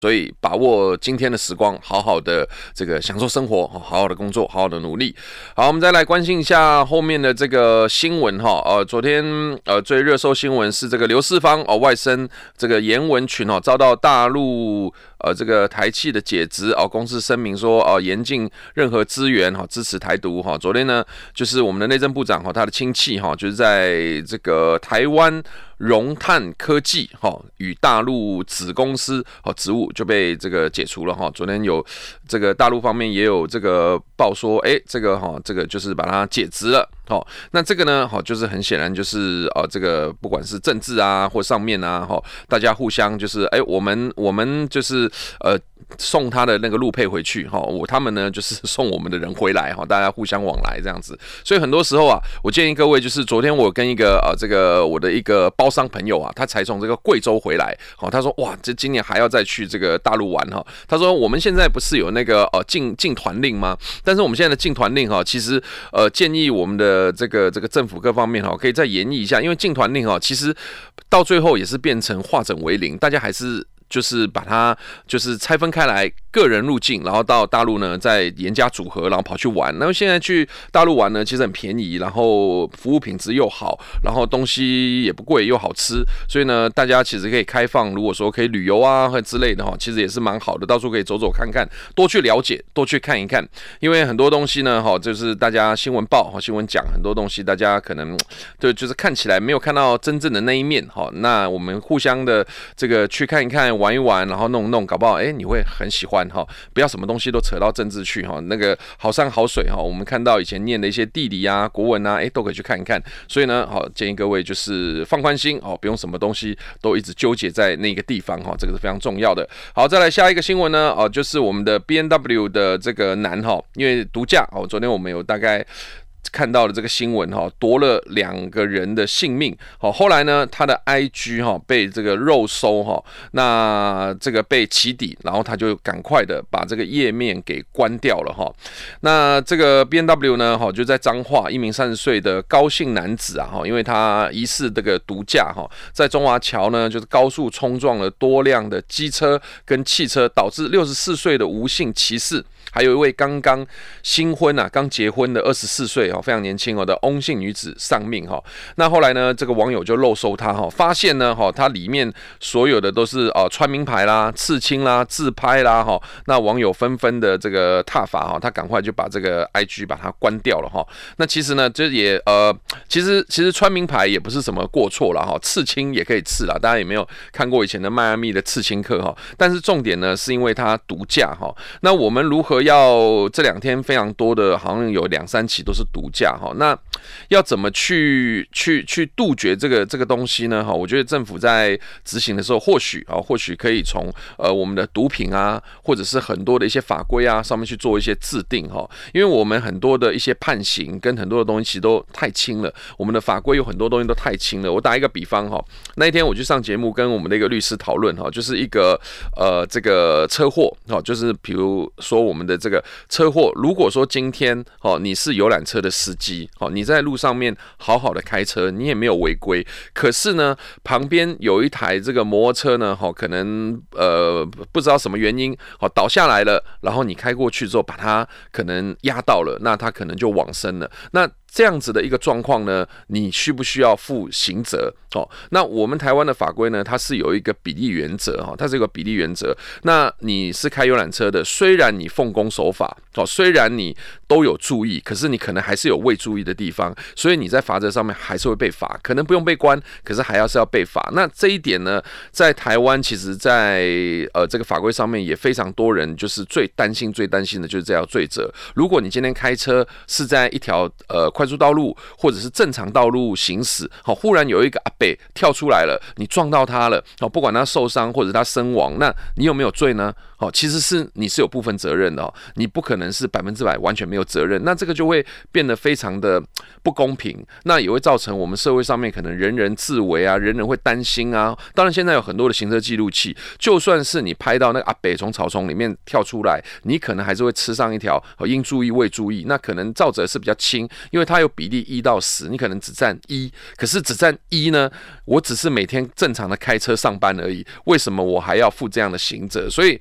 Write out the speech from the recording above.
所以把握今天的时光，好好的这个享受生活，好好的工作，好好的努力。好，我们再来关心一下后面的这个新闻哈。昨天最热搜新闻是这个刘世芳外甥这个严文群遭到大陆这个台企的解职公司声明说严禁任何资源支持台独昨天呢，就是我们的内政部长他的亲戚就是在这个台湾荣碳科技与大陆子公司职务就被这个解除了昨天有这个大陆方面也有这个报说，这个就是把它解职了。那这个呢，就是很显然就是这个不管是政治啊或上面啊，大家互相就是我们就是送他的那个陆配回去他们呢就是送我们的人回来大家互相往来这样子。所以很多时候我建议各位就是昨天我跟一个这个我的一个包商朋友他才从这个贵州回来他说哇，这今年还要再去这个大陆玩他说我们现在不是有那个禁团令吗？但是我们现在的禁团令其实建议我们的这个政府各方面可以再研议一下，因为禁团令其实到最后也是变成化整为零，大家还是就是把它就是拆分开来，个人入境，然后到大陆呢再严加组合，然后跑去玩。然后现在去大陆玩呢，其实很便宜，然后服务品质又好，然后东西也不贵又好吃，所以呢，大家其实可以开放，如果说可以旅游啊或之类的其实也是蛮好的，到处可以走走看看，多去了解，多去看一看。因为很多东西呢，就是大家新闻报、新闻讲很多东西，大家可能就是看起来没有看到真正的那一面那我们互相的这个去看一看。玩一玩，然后弄一弄，搞不好你会很喜欢不要什么东西都扯到政治去那个好山好水我们看到以前念的一些地理啊、国文啊，都可以去看一看。所以呢，建议各位就是放宽心不用什么东西都一直纠结在那个地方这个是非常重要的。好，再来下一个新闻呢就是我们的 BMW 的这个男因为毒驾昨天我们有大概看到了这个新闻夺了2个人的性命后来呢，他的 IG 被这个肉搜那这个被起底，然后他就赶快的把这个页面给关掉了那这个 BMW 呢就在彰化一名30岁的高姓男子因为他疑似这个毒驾在中华桥呢就是高速冲撞了多辆的机车跟汽车，导致64岁的吴姓骑士，还有一位刚新婚刚结婚的24岁非常年轻的翁姓女子丧命那后来呢，这个网友就肉搜他发现呢他里面所有的都是穿名牌啦、刺青啦、自拍啦那网友纷纷的这个挞伐他赶快就把这个 IG 把它关掉了那其实呢，这也其实穿名牌也不是什么过错啦刺青也可以刺啦，大家有没有看过以前的迈阿密的刺青客但是重点呢是因为他毒驾那我们如何要这2天非常多的，好像有2-3起都是毒驾那要怎么去杜绝这个东西呢我觉得政府在执行的时候或许可以从我们的毒品啊，或者是很多的一些法规啊上面去做一些制定因为我们很多的一些判刑跟很多的东西其实都太轻了，我们的法规有很多东西都太轻了。我打一个比方那一天我去上节目跟我们的一个律师讨论就是一个这个车祸就是比如说我们的这个车祸，如果说今天你是游览车的司机你在路上面好好的开车，你也没有违规，可是呢旁边有一台这个摩托车呢可能不知道什么原因倒下来了，然后你开过去之后把它可能压到了，那它可能就往生了。那这样子的一个状况呢，你需不需要负刑责那我们台湾的法规呢，它是有一个比例原则它是一个比例原则。那你是开游览车的，虽然你奉公守法虽然你都有注意，可是你可能还是有未注意的地方，所以你在罚则上面还是会被罚，可能不用被关，可是还是要被罚。那这一点呢，在台湾其实在这个法规上面也非常多人就是最担心的就是这条罪责。如果你今天开车是在一条快速道路或者是正常道路行驶忽然有一个阿伯跳出来了，你撞到他了不管他受伤或者他身亡，那你有没有罪呢？其实你是有部分责任的你不可能是100%完全没有责任，那这个就会变得非常的不公平，那也会造成我们社会上面可能人人自危啊，人人会担心啊。当然现在有很多的行车记录器，就算是你拍到那个阿伯从草丛里面跳出来，你可能还是会吃上一条应注意未注意，那可能肇责是比较轻，因为它有比例1到10，你可能只占1，可是只占1呢，我只是每天正常的开车上班而已，为什么我还要负这样的刑责？所以